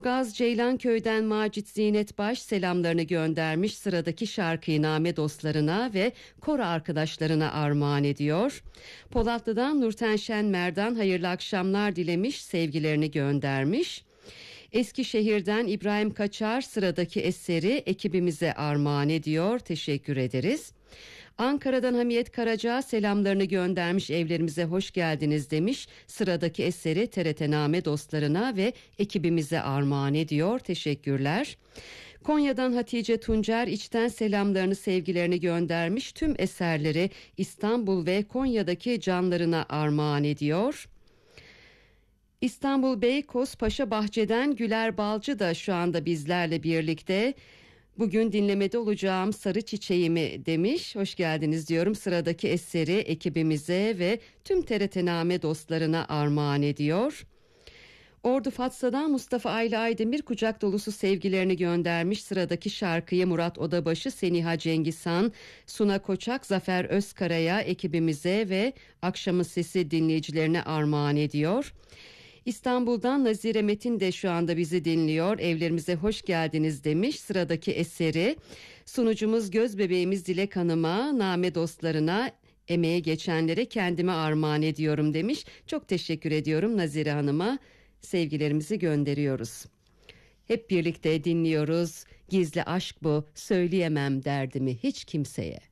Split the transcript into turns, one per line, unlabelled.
Gaz Ceylanköy'den Macit Zinet Baş selamlarını göndermiş, sıradaki şarkıyı Name dostlarına ve koro arkadaşlarına armağan ediyor. Polatlı'dan Nurten Şen Merdan hayırlı akşamlar dilemiş, sevgilerini göndermiş. Eskişehir'den İbrahim Kaçar sıradaki eseri ekibimize armağan ediyor, teşekkür ederiz. Ankara'dan Hamiyet Karaca selamlarını göndermiş, evlerimize hoş geldiniz demiş. Sıradaki eseri TRT Name dostlarına ve ekibimize armağan ediyor. Teşekkürler. Konya'dan Hatice Tuncer içten selamlarını, sevgilerini göndermiş. Tüm eserleri İstanbul ve Konya'daki canlarına armağan ediyor. İstanbul Beykoz Paşa Bahçe'den Güler Balcı da şu anda bizlerle birlikte. Bugün dinlemede olacağım Sarı Çiçeğimi demiş. Hoş geldiniz diyorum. Sıradaki eseri ekibimize ve tüm TRT Name dostlarına armağan ediyor. Ordu Fatsa'dan Mustafa Aylı Aydemir kucak dolusu sevgilerini göndermiş. Sıradaki şarkıyı Murat Odabaşı, Seniha Cengizhan, Suna Koçak, Zafer Özkara'ya, ekibimize ve Akşamın Sesi dinleyicilerine armağan ediyor. İstanbul'dan Nazire Metin de şu anda bizi dinliyor. Evlerimize hoş geldiniz demiş. Sıradaki eseri sunucumuz göz bebeğimiz Dilek Hanım'a, Name dostlarına, emeğe geçenlere kendime armağan ediyorum demiş. Çok teşekkür ediyorum Nazire Hanım'a. Sevgilerimizi gönderiyoruz. Hep birlikte dinliyoruz. Gizli aşk bu, söyleyemem derdimi hiç kimseye.